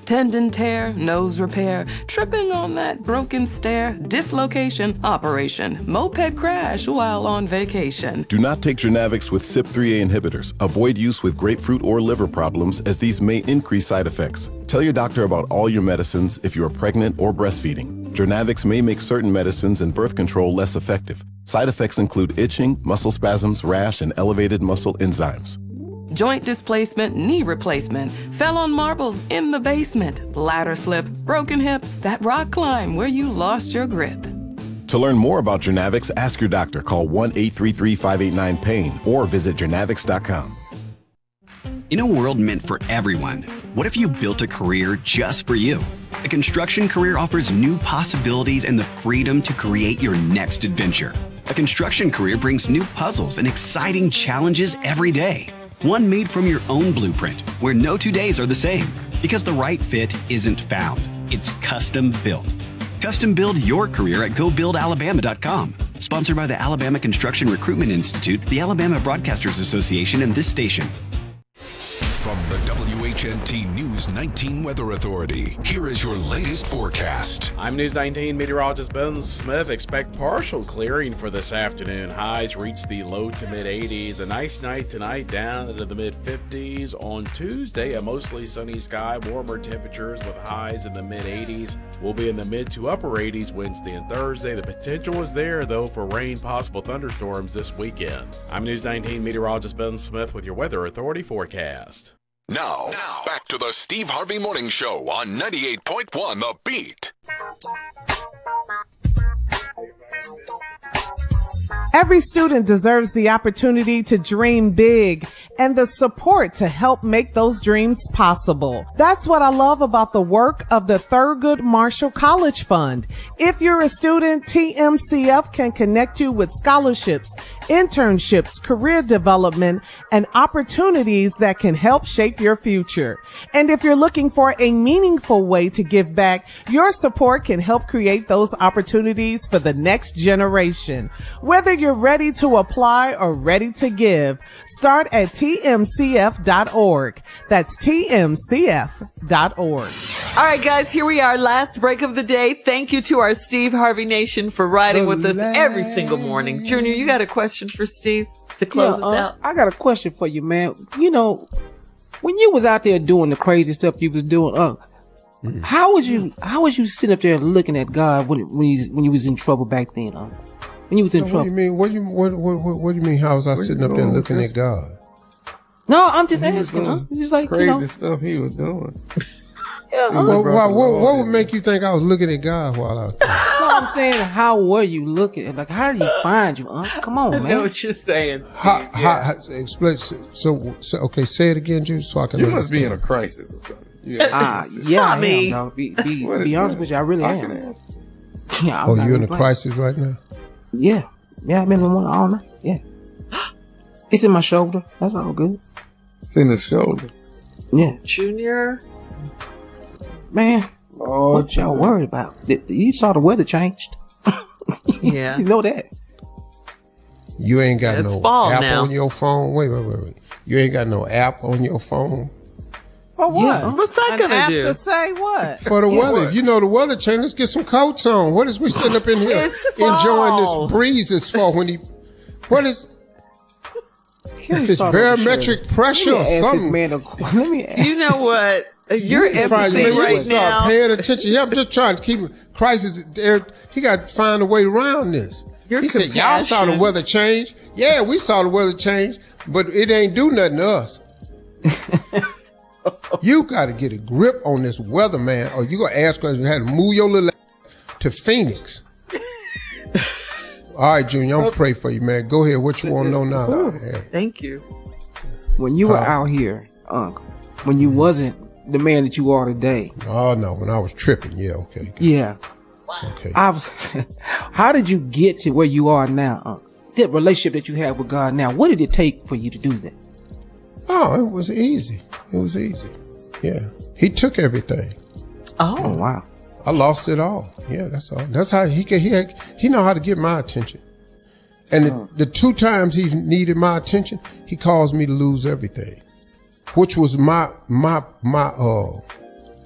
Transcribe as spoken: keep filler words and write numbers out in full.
Tendon tear, nose repair, tripping on that broken stair, dislocation, operation, moped crash while on vacation. Do not take Journavx with C Y P three A inhibitors. Avoid use with grapefruit or liver problems, as these may increase side effects. Tell your doctor about all your medicines if you are pregnant or breastfeeding. Journavx may make certain medicines and birth control less effective. Side effects include itching, muscle spasms, rash, and elevated muscle enzymes. Joint displacement, knee replacement, fell on marbles in the basement, ladder slip, broken hip, that rock climb where you lost your grip. To learn more about Journavx, ask your doctor. Call one eight three three, five eight nine, pain or visit journavx dot com. In a world meant for everyone, what if you built a career just for you? A construction career offers new possibilities and the freedom to create your next adventure. A construction career brings new puzzles and exciting challenges every day. One made from your own blueprint, where no two days are the same, because the right fit isn't found. It's custom built. Custom build your career at go build alabama dot com. Sponsored by the Alabama Construction Recruitment Institute, the Alabama Broadcasters Association, and this station. From the W H N T News nineteen Weather Authority, here is your latest forecast. I'm News nineteen meteorologist Ben Smith. Expect partial clearing for this afternoon. Highs reach the low to mid eighties. A nice night tonight, down into the mid fifties. On Tuesday, a mostly sunny sky, warmer temperatures with highs in the mid eighties. We'll be in the mid to upper eighties Wednesday and Thursday. The potential is there, though, for rain, possible thunderstorms this weekend. I'm News nineteen meteorologist Ben Smith with your Weather Authority forecast. Now, now, back to the Steve Harvey Morning Show on ninety-eight point one The Beat. Every student deserves the opportunity to dream big and the support to help make those dreams possible. That's what I love about the work of the Thurgood Marshall College Fund. If you're a student, T M C F can connect you with scholarships, internships, career development, and opportunities that can help shape your future. And if you're looking for a meaningful way to give back, your support can help create those opportunities for the next generation. Whether you're ready to apply or ready to give, start at T M C F dot org. That's T M C F dot org. All right, guys, here we are. Last break of the day. Thank you to our Steve Harvey Nation for riding with us every single morning. Junior, you got a question for Steve to close yeah, us uh, out? I got a question for you, man. You know, when you was out there doing the crazy stuff you was doing, uh, mm. how was you, how was you sitting up there looking at God when, when you, when you was in trouble back then, uh? When you was in no, trouble. What do you mean? What do you what what what, what do you mean? How was I Where sitting up there looking at God? No, I'm just he asking. Huh? Just like crazy you know. stuff he was doing. Yeah. Well, what, what, what would make you think I was looking at God while I was there? No, I'm saying, how were you looking? Like, how did he find you? Huh? Come on, man. I know what you're saying. How, yeah. how, how, explain. So, so, okay, say it again, Juice, so I can. You understand. must be in a crisis or something. Ah, uh, yeah, I mean, am. No, be be, be honest with you, I really I am. Yeah, I'm oh, you're in a crisis right now? Yeah. Yeah, I've been in one all night. Yeah. It's in my shoulder. That's all good. It's in the shoulder. Yeah. Junior. Man, oh, what y'all worried about? You saw the weather changed. Yeah. You know that. You ain't got it's no fall app now. on your phone. Wait, wait, wait, wait. You ain't got no app on your phone. For what? Yeah. What's that An gonna app do? To say what? For the weather. What? You know the weather change. Let's get some coats on. What is we sitting up in here enjoying this breeze is for when he what is if it's barometric pressure or something? Man a, let me ask you know what? You're empathy you right start now. paying attention. Yeah, I'm just trying to keep crisis there. He got to find a way around this. Your he compassion. said, y'all saw the weather change. Yeah, we saw the weather change, but it ain't do nothing to us. You got to get a grip on this weather, man, or you going to ask us, you had to move your little to Phoenix. All right, Junior, I'm going to pray for you, man. Go ahead. What you want to know now? Yeah. Thank you. When you were uh, out here, Unc, when you wasn't the man that you are today. Oh, no, when I was tripping. Yeah, okay. Good. Yeah. Okay. I was, how did you get to where you are now, Unc? That relationship that you have with God now, what did it take for you to do that? Oh, it was easy. It was easy. Yeah. He took everything. Oh, oh wow. I lost it all. Yeah, that's all. That's how he can, he had, he know how to get my attention. And the, oh. the two times he needed my attention, he caused me to lose everything, which was my, my, my, uh,